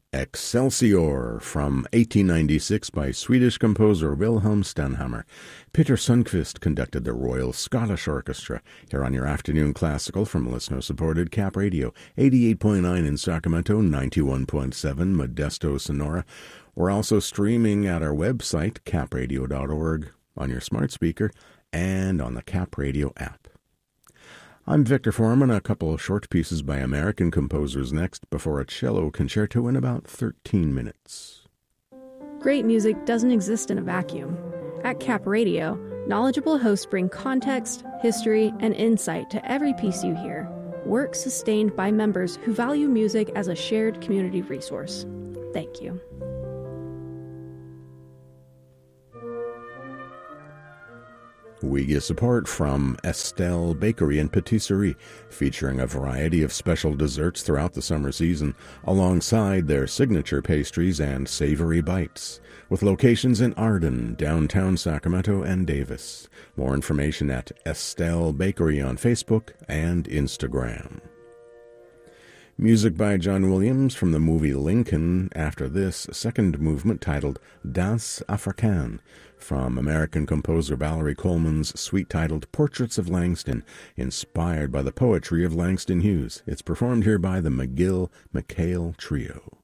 Excelsior from 1896 by Swedish composer Wilhelm Stenhammar. Peter Sundqvist conducted the Royal Scottish Orchestra here on your afternoon classical from listener-supported Cap Radio, 88.9 in Sacramento, 91.7 Modesto, Sonora. We're also streaming at our website, capradio.org, on your smart speaker, and on the Cap Radio app. I'm Victor Foreman. A couple of short pieces by American composers next before a cello concerto in about 13 minutes. Great music doesn't exist in a vacuum. At Cap Radio, knowledgeable hosts bring context, history, and insight to every piece you hear. Work sustained by members who value music as a shared community resource. Thank you. We get support from Estelle Bakery and Patisserie, featuring a variety of special desserts throughout the summer season, alongside their signature pastries and savory bites, with locations in Arden, downtown Sacramento, and Davis. More information at Estelle Bakery on Facebook and Instagram. Music by John Williams from the movie Lincoln. After this, second movement titled Danse Africaine from American composer Valerie Coleman's suite titled Portraits of Langston, inspired by the poetry of Langston Hughes. It's performed here by the McGill-McHale Trio.